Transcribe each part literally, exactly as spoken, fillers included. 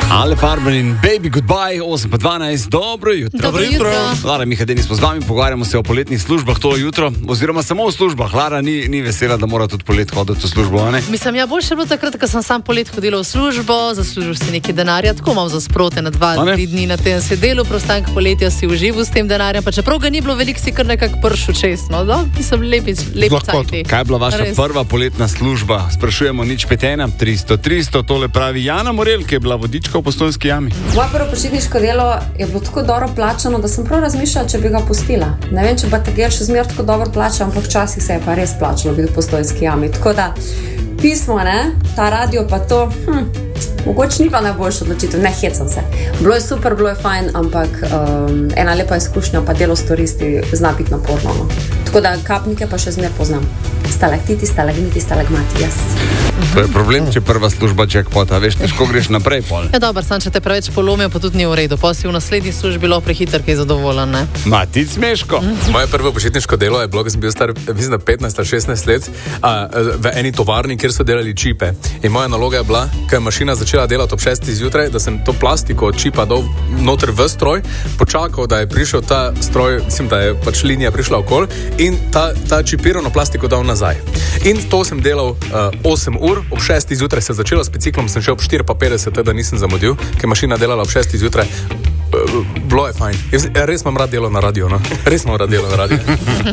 Ale Farben in Baby Goodbye, osem pa dvanajst, dobro jutro. Dobro jutro. Lara Mihadeni smo z vami, pogovarjamo se o poletnih službah to jutro, oziroma samo o službah. Lara ni, ni vesela, da mora tudi polet hoditi v službo, a ne? Mislim, ja, boljše je bilo takrat, ko sem sam polet hodila v službo, zaslužil si nekaj denarja, tako imam za sprote na dva, tri dni na tem sedelu, prostank poletja si užival s tem denarjem, pa čeprav ga ni bilo veliko, si kar nekako pršel čestno, no? Mislim, lepi, lepi cajti. Kaj je bila vaša Res. prva poletna služba? Sprašujemo nič pet ena, tristo, tristo, tole pravi Jana Morel, ki je bila vodička v Postojnski jami. Moje prvo počitniško delo je bilo tako dobro plačano, da sem prav razmišljala, če bi ga pustila. Ne vem, če Bategel še zmer tako dobro plača, ampak včasih se je pa res plačalo biti v Postojnski jami. Tako da pismo, ne, ta radio pa to, hm, mogoče ni pa najboljša odločitev, ne hecam se. Bilo je super, bilo je fajn, ampak um, ena lepa izkušnja, pa delo s turisti zna biti naporno. No. Tako da kapnike pa še zmer poznam. Stalaktiti, stalagniti, stalagmati, jaz. To je problem, če prva služba jackpota, veš, težko greš naprej pol. Ja, dobro, sam, če te preveč polomijo, pa tudi ni v redu. Pa si v naslednji službi bilo prehiter, ki je zadovoljen, ne? Ma, ti smeško. Moje prvo počitniško delo je bilo, ko sem bil star, mislim, petnajst ali šestnajst let, a, v eni tovarni, kjer so delali čipe. In moja naloga je bila, ko je mašina začela delati ob šestih zjutraj, da sem to plastiko od čipa dal noter v stroj, počakal, da je prišel ta stroj, mislim, da je pač linija prišla okol in ta, ta čipirano plastiko dal nazaj. In to sem delal uh, osem ur, ob šestih zjutraj se je začelo, s biciklom sem šel ob štiri pa petdeset, da nisem zamudil, ker je mašina delala ob šestih zjutraj. Uh, bilo je fajn. Ja, res imam rad delo na radio, no? Res imam rad delo na radio.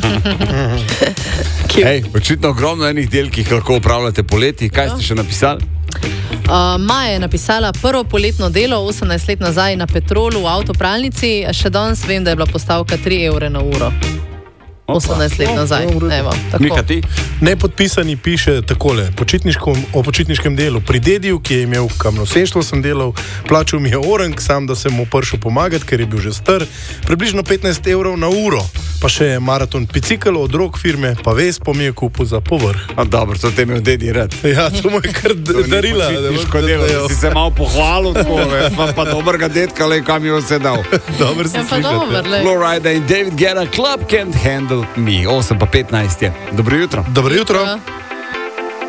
Hej, očitno ogromno enih del, ki jih lahko upravljate poleti. Kaj ste še napisali? Uh, Maja je napisala prvo poletno delo osemnajst let nazaj na Petrolu v avtopralnici. Še danes vem, da je bila postavka tri evre na uro. osemnajst let nazaj. Evo, Mika, ti? Nepodpisani piše takole, o počitniškem delu. Pri dediju, ki je imel kamnoseštvo, sem delal, plačal mi je orang, sam da sem mu prišel pomagati, ker je bil že star, približno petnajst evrov na uro. Pa še maraton bicikl od rok firme, pa Vespo mi je kupil za povrh. A dobro, to te imel dedi rad. Ja, to mu je kar darila. Počitniško delo, da si se malo pohvalil, tako, pa, pa dobrega detka, le kam je vse dal. Dobro se ja, slišate. Florida in David Guetta, Club Can't Handle Me, osem pa petnajst je. Dobro jutro. Dobro jutro.